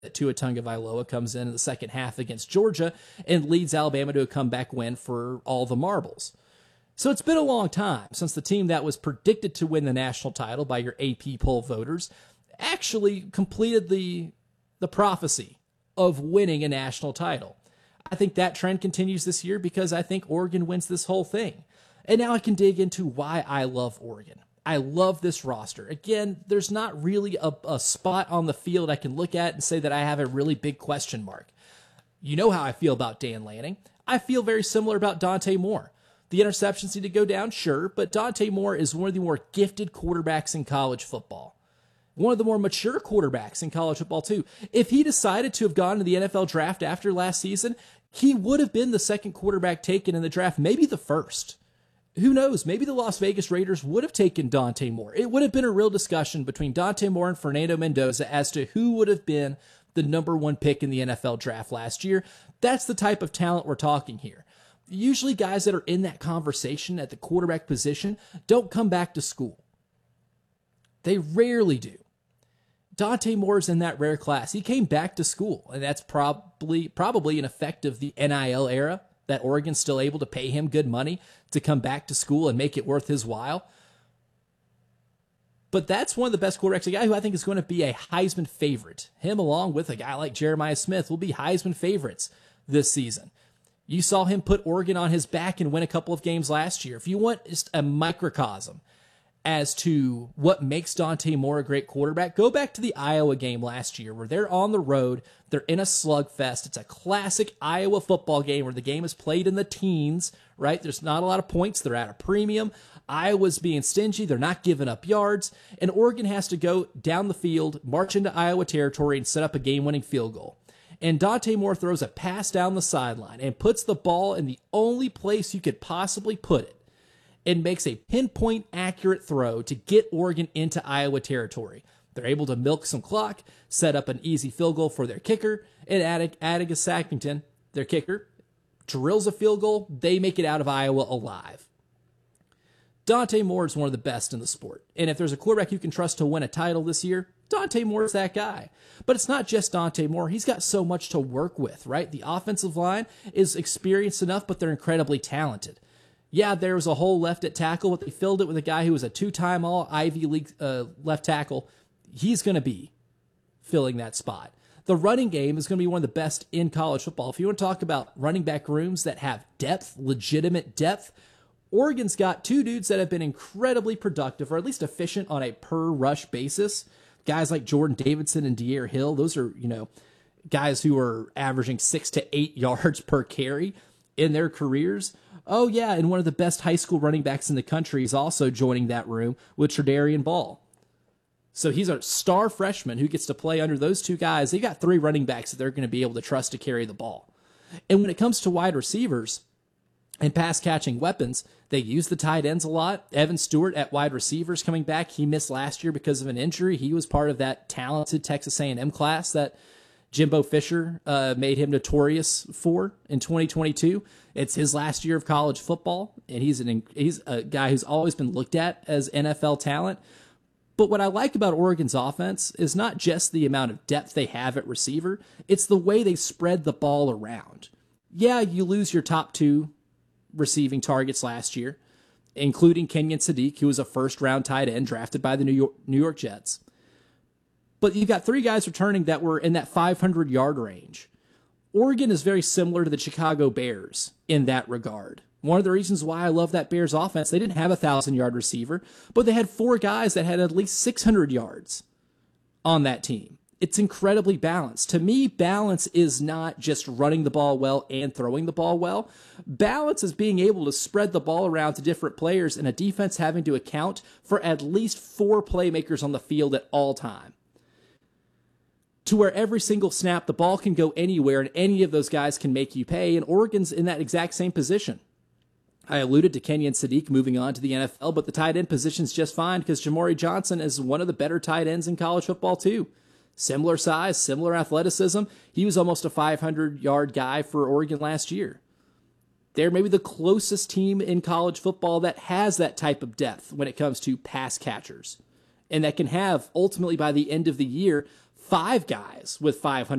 Tua Tagovailoa comes in the second half against Georgia and leads Alabama to a comeback win for all the marbles. So it's been a long time since the team that was predicted to win the national title by your AP poll voters actually completed the prophecy of winning a national title. I think that trend continues this year because I think Oregon wins this whole thing. And now I can dig into why I love Oregon. I love this roster. Again, there's not really a spot on the field I can look at and say that I have a really big question mark. You know how I feel about Dan Lanning. I feel very similar about Dante Moore. The interceptions need to go down, sure, but Dante Moore is one of the more gifted quarterbacks in college football. One of the more mature quarterbacks in college football, too. If he decided to have gone to the NFL draft after last season, he would have been the second quarterback taken in the draft, maybe the first. Who knows? Maybe the Las Vegas Raiders would have taken Dante Moore. It would have been a real discussion between Dante Moore and Fernando Mendoza as to who would have been the number one pick in the NFL draft last year. That's the type of talent we're talking here. Usually guys that are in that conversation at the quarterback position don't come back to school. They rarely do. Dante Moore's in that rare class. He came back to school, and that's probably an effect of the NIL era, that Oregon's still able to pay him good money to come back to school and make it worth his while. But that's one of the best quarterbacks, a guy who I think is going to be a Heisman favorite. Him along with a guy like Jeremiah Smith will be Heisman favorites this season. You saw him put Oregon on his back and win a couple of games last year. If you want just a microcosm as to what makes Dante Moore a great quarterback, go back to the Iowa game last year where they're on the road, they're in a slugfest. It's a classic Iowa football game where the game is played in the teens, right? There's not a lot of points. They're at a premium. Iowa's being stingy. They're not giving up yards. And Oregon has to go down the field, march into Iowa territory, and set up a game-winning field goal. And Dante Moore throws a pass down the sideline and puts the ball in the only place you could possibly put it, and makes a pinpoint accurate throw to get Oregon into Iowa territory. They're able to milk some clock, set up an easy field goal for their kicker, and Attica Sackington, their kicker, drills a field goal. They make it out of Iowa alive. Dante Moore is one of the best in the sport. And if there's a quarterback you can trust to win a title this year, Dante Moore is that guy. But it's not just Dante Moore. He's got so much to work with, right? The offensive line is experienced enough, but they're incredibly talented. Yeah, there was a hole left at tackle, but they filled it with a guy who was a two-time All-Ivy League left tackle. He's going to be filling that spot. The running game is going to be one of the best in college football. If you want to talk about running back rooms that have depth, legitimate depth, Oregon's got two dudes that have been incredibly productive, or at least efficient on a per-rush basis. Guys like Jordan Davidson and De'Aaron Hill, those are, guys who are averaging 6 to 8 yards per carry in their careers. Oh, yeah, and one of the best high school running backs in the country is also joining that room with Tredarian Ball. So he's a star freshman who gets to play under those two guys. They got three running backs that they're going to be able to trust to carry the ball. And when it comes to wide receivers and pass-catching weapons, they use the tight ends a lot. Evan Stewart at wide receivers coming back. He missed last year because of an injury. He was part of that talented Texas A&M class that Jimbo Fisher made him notorious for in 2022. It's his last year of college football, and he's a guy who's always been looked at as NFL talent. But what I like about Oregon's offense is not just the amount of depth they have at receiver, it's the way they spread the ball around. Yeah, you lose your top two receiving targets last year, including Kenyon Sadiq, who was a first-round tight end drafted by the New York Jets. But you've got three guys returning that were in that 500-yard range. Oregon is very similar to the Chicago Bears in that regard. One of the reasons why I love that Bears offense, they didn't have a 1,000-yard receiver, but they had four guys that had at least 600 yards on that team. It's incredibly balanced. To me, balance is not just running the ball well and throwing the ball well. Balance is being able to spread the ball around to different players and a defense having to account for at least four playmakers on the field at all time, to where every single snap, the ball can go anywhere and any of those guys can make you pay, and Oregon's in that exact same position. I alluded to Kenyon Sadiq moving on to the NFL, but the tight end position's just fine because Jamari Johnson is one of the better tight ends in college football too. Similar size, similar athleticism. He was almost a 500-yard guy for Oregon last year. They're maybe the closest team in college football that has that type of depth when it comes to pass catchers, and that can have, ultimately by the end of the year, 5 guys with 500